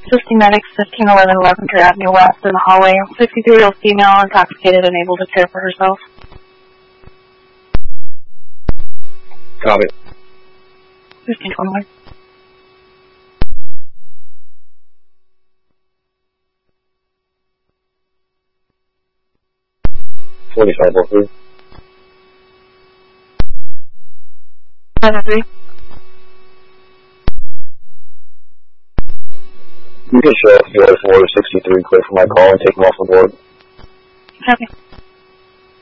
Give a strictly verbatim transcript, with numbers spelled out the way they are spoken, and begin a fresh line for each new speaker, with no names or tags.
Assisting medics, fifteen eleven Lavender Avenue West in the hallway. sixty-three-year-old female, intoxicated, unable to care for herself.
Copy.
fifteen twenty-one.
forty-five oh three.
seven three.
You can show up the other four to sixty-three, clear for my call and take them off the board.
Copy.